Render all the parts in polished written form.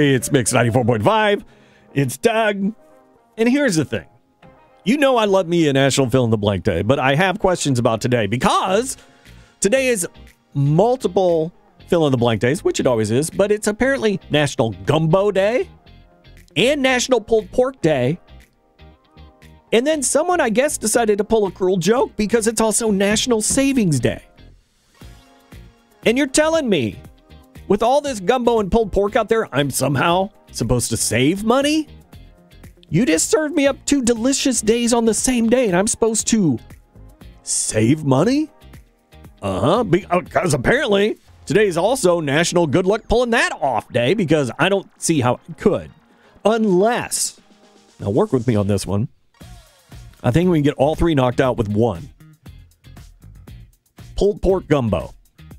It's Mix 94.5. It's Doug. And here's the thing. You know I love me a National Fill in the Blank Day, but I have questions about today because today is multiple fill in the blank days, which it always is, but it's apparently National Gumbo Day and National Pulled Pork Day. And then someone, I guess, decided to pull a cruel joke because it's also National Savings Day. And you're telling me, with all this gumbo and pulled pork out there, I'm somehow supposed to save money? You just served me up 2 delicious days on the same day, and I'm supposed to save money? Because apparently today is also National Good Luck Pulling That Off Day, because I don't see how it could. Unless, now work with me on this one, I think we can get all 3 knocked out with one. Pulled pork gumbo.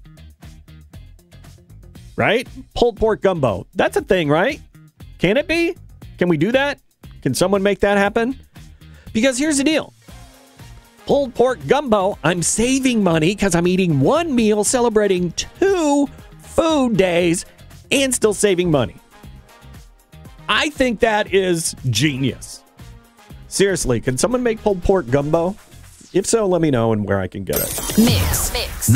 Right? Pulled pork gumbo. That's a thing, right? Can it be? Can we do that? Can someone make that happen? Because here's the deal. Pulled pork gumbo, I'm saving money because I'm eating one meal, celebrating 2 food days, and still saving money. I think that is genius. Seriously, can someone make pulled pork gumbo? If so, let me know and where I can get it. Mix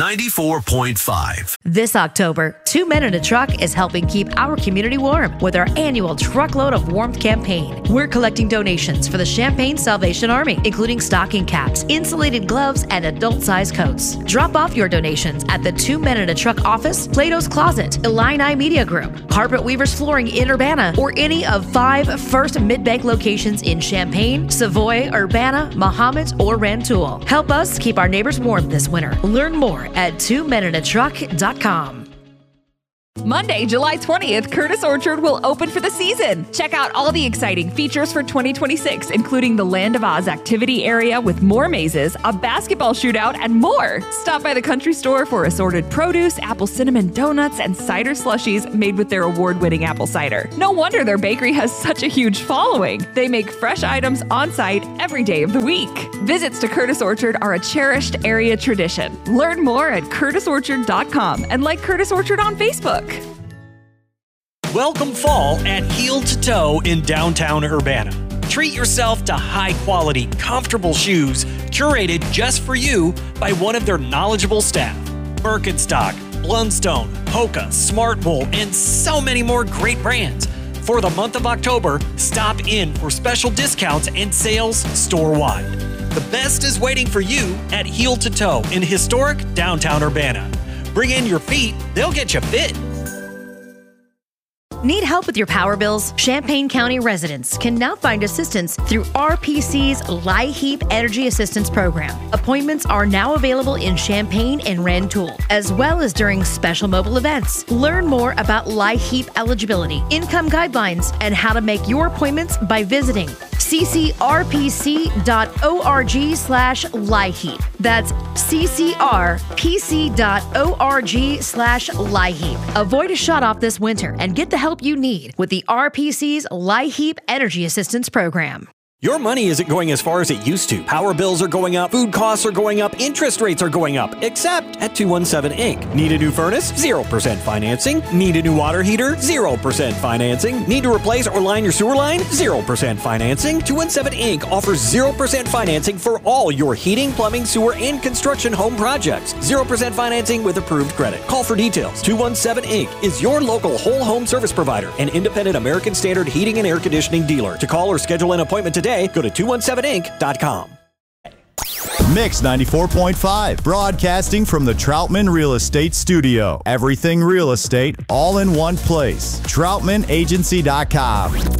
94.5. This October, 2 Men in a Truck is helping keep our community warm with our annual Truckload of Warmth campaign. We're collecting donations for the Champaign Salvation Army, including stocking caps, insulated gloves, and adult-sized coats. Drop off your donations at the 2 Men in a Truck office, Plato's Closet, Illini Media Group, Carpet Weavers Flooring in Urbana, or any of 5 First Mid-Bank locations in Champaign, Savoy, Urbana, Mahomet, or Rantoul. Help us keep our neighbors warm this winter. Learn more at 2meninatruck.com. Monday, July 20th, Curtis Orchard will open for the season. Check out all the exciting features for 2026, including the Land of Oz activity area with more mazes, a basketball shootout, and more. Stop by the country store for assorted produce, apple cinnamon donuts, and cider slushies made with their award-winning apple cider. No wonder their bakery has such a huge following. They make fresh items on site every day of the week. Visits to Curtis Orchard are a cherished area tradition. Learn more at curtisorchard.com and like Curtis Orchard on Facebook. Welcome fall at Heel to Toe in downtown Urbana. Treat yourself to high-quality, comfortable shoes curated just for you by one of their knowledgeable staff. Birkenstock, Blundstone, Hoka, Smartwool, and so many more great brands. For the month of October, stop in for special discounts and sales store-wide. The best is waiting for you at Heel to Toe in historic downtown Urbana. Bring in your feet, they'll get you fit. Need help with your power bills? Champaign County residents can now find assistance through RPC's LIHEAP Energy Assistance Program. Appointments are now available in Champaign and Rantoul, as well as during special mobile events. Learn more about LIHEAP eligibility, income guidelines, and how to make your appointments by visiting ccrpc.org/LIHEAP. That's ccrpc.org/LIHEAP. Avoid a shutoff this winter and get the help you need with the RPC's LIHEAP Energy Assistance Program. Your money isn't going as far as it used to. Power bills are going up, food costs are going up, interest rates are going up, except at 217 Inc. Need a new furnace? 0% financing. Need a new water heater? 0% financing. Need to replace or line your sewer line? 0% financing. 217 Inc. offers 0% financing for all your heating, plumbing, sewer, and construction home projects. 0% financing with approved credit. Call for details. 217 Inc. is your local whole home service provider, an independent American Standard heating and air conditioning dealer. To call or schedule an appointment today, go to 217inc.com. Mix 94.5, broadcasting from the Troutman Real Estate Studio. Everything real estate, all in one place. TroutmanAgency.com.